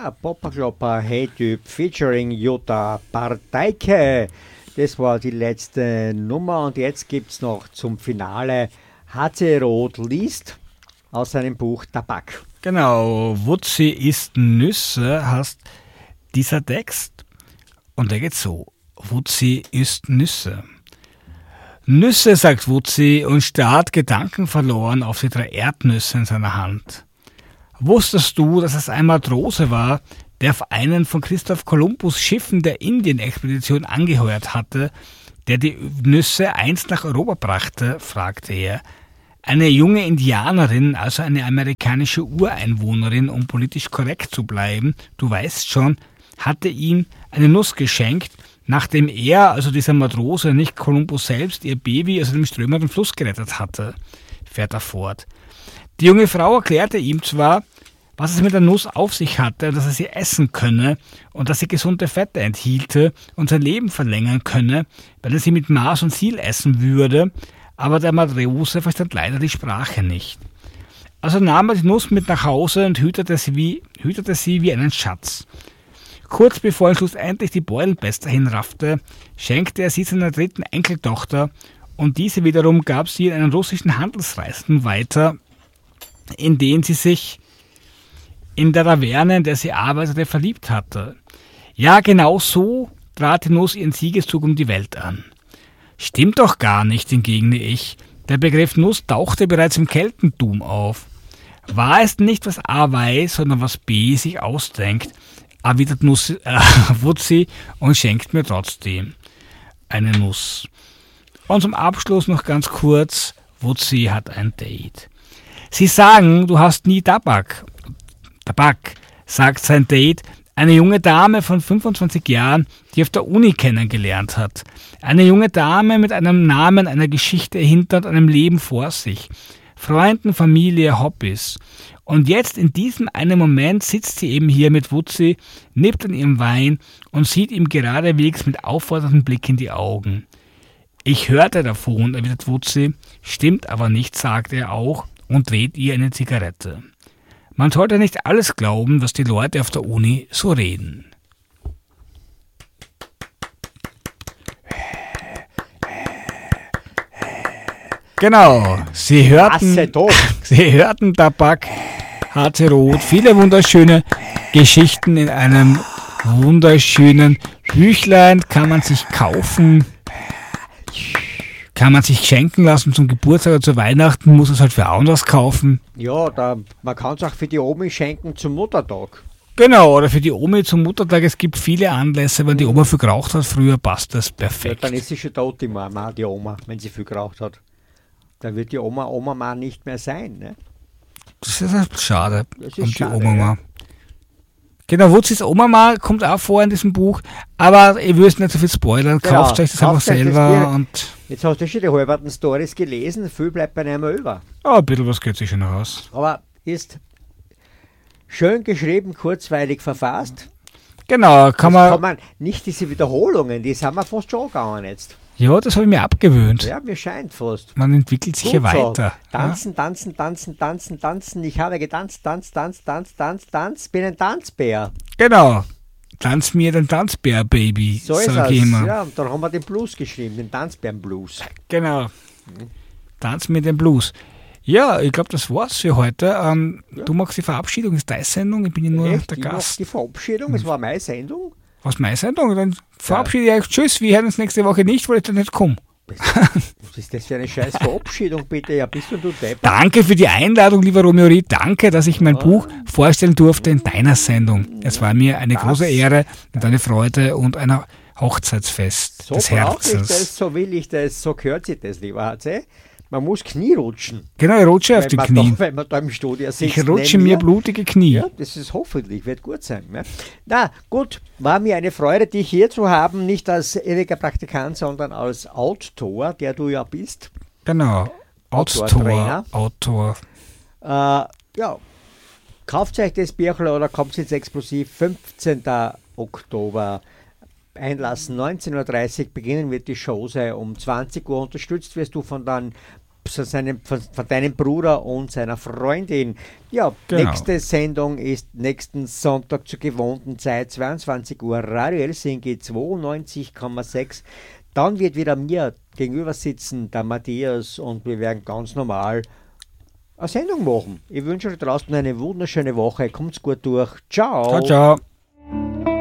Ja, Popperklopper, Hey Typ, featuring Jutta Parteike. Das war die letzte Nummer und jetzt gibt es noch zum Finale HC Roth liest aus seinem Buch Tabak. Genau, Wutzi isst Nüsse heißt dieser Text und der geht so. Wutzi isst Nüsse. Nüsse, sagt Wutzi und starrt gedankenverloren auf die 3 Erdnüsse in seiner Hand. Wusstest du, dass es ein Matrose war, der auf einen von Christoph Kolumbus Schiffen der Indien-Expedition angeheuert hatte, der die Nüsse einst nach Europa brachte, fragte er. Eine junge Indianerin, also eine amerikanische Ureinwohnerin, um politisch korrekt zu bleiben, du weißt schon, hatte ihm eine Nuss geschenkt, nachdem er, also dieser Matrose, nicht Kolumbus selbst, ihr Baby aus dem strömenden Fluss gerettet hatte, fährt er fort. Die junge Frau erklärte ihm zwar, was es mit der Nuss auf sich hatte, dass er sie essen könne und dass sie gesunde Fette enthielte und sein Leben verlängern könne, wenn er sie mit Maß und Ziel essen würde, aber der Matrose verstand leider die Sprache nicht. Also nahm er die Nuss mit nach Hause und hütete sie wie einen Schatz. Kurz bevor ihn schlussendlich die Beutelpest dahin raffte, schenkte er sie seiner 3. Enkeltochter und diese wiederum gab sie in einen russischen Handelsreisenden weiter, in den sie sich in der Taverne, in der sie arbeitete, verliebt hatte. Ja, genau so trat die Nuss ihren Siegeszug um die Welt an. Stimmt doch gar nicht, entgegne ich. Der Begriff Nuss tauchte bereits im Keltentum auf. War es nicht, was A weiß, sondern was B sich ausdenkt, erwidert Wutzi und schenkt mir trotzdem eine Nuss. Und zum Abschluss noch ganz kurz, Wutzi hat ein Date. Sie sagen, du hast nie Tabak. Tabak, sagt sein Date, eine junge Dame von 25 Jahren, die auf der Uni kennengelernt hat. Eine junge Dame mit einem Namen, einer Geschichte hinter und einem Leben vor sich. Freunden, Familie, Hobbys. Und jetzt in diesem einen Moment sitzt sie eben hier mit Wutzi, nippt an ihrem Wein und sieht ihm geradewegs mit aufforderndem Blick in die Augen. Ich hörte davon, erwidert Wutzi, stimmt aber nicht, sagt er auch und dreht ihr eine Zigarette. Man sollte nicht alles glauben, was die Leute auf der Uni so reden. Genau, Sie hörten Tabak, HC Roth, viele wunderschöne Geschichten in einem wunderschönen Büchlein, kann man sich kaufen, kann man sich schenken lassen zum Geburtstag oder zu Weihnachten, muss es halt für anders kaufen. Ja, man kann es auch für die Omi schenken zum Muttertag. Genau, oder für die Omi zum Muttertag. Es gibt viele Anlässe, wenn die Oma viel geraucht hat früher, passt das perfekt. Ja, dann ist sie schon tot, die Mama, die Oma, wenn sie viel geraucht hat. Dann wird die Oma mal nicht mehr sein. Ne? Das ist halt schade, die Oma mal. Ja. Genau, Wutzis Oma mal kommt auch vor in diesem Buch, aber ihr müsst nicht so viel spoilern, Genau, kauft euch das einfach selber. Und jetzt hast du schon die halberten Stories gelesen, viel bleibt bei einem über. ein bisschen was geht sich schon noch aus. Aber ist schön geschrieben, kurzweilig verfasst. Genau, kann man nicht diese Wiederholungen, die sind wir fast schon gegangen jetzt. Ja, das habe ich mir abgewöhnt. Ja, mir scheint fast. Man entwickelt sich ja weiter. Tanzen, tanzen, tanzen, tanzen, tanzen. Ich habe getanzt, tanz, bin ein Tanzbär. Genau. Tanz mir den Tanzbär, Baby, so ist sag ich immer. Ja, und dann haben wir den Blues geschrieben, den Tanzbären-Blues. Genau. Tanz mir den Blues. Ja, ich glaube, das war's für heute. Du machst die Verabschiedung, ist deine Sendung, ich bin ja nur der Gast. Die Verabschiedung, es war meine Sendung. Was meine Sendung? Dann verabschiede ich euch. Tschüss, wir hören uns nächste Woche nicht, weil ich dann nicht komme. Was ist das für eine scheiß Verabschiedung, bitte? Ja, bist du deppert? Danke für die Einladung, lieber Romeo Ried. Danke, dass ich mein Buch vorstellen durfte in deiner Sendung. Es war mir eine große Ehre und eine Freude und ein Hochzeitsfest des Herzens. So will ich das, so gehört sich das, lieber HC. Man muss Knie rutschen. Genau, ich rutsche auf den Knien. Wenn man da im Studio sitzt. Ich rutsche mir blutige Knie. Ja, das ist hoffentlich, wird gut sein. Ne? Na gut, war mir eine Freude, dich hier zu haben, nicht als ewiger Praktikant, sondern als Autor, der du ja bist. Genau, Autor. Ja, kauft euch das Bierchen oder kommt jetzt exklusiv 15. Oktober. Einlassen 19.30 Uhr, beginnen wird die Show sein um 20 Uhr. Unterstützt wirst du von den von deinem Bruder und seiner Freundin. Ja, Genau. Nächste Sendung ist nächsten Sonntag zur gewohnten Zeit, 22 Uhr, Radio Helsinki 92,6. Dann wird wieder mir gegenüber sitzen, der Matthias, und wir werden ganz normal eine Sendung machen. Ich wünsche euch draußen eine wunderschöne Woche. Kommt's gut durch. Ciao. Ciao, ciao.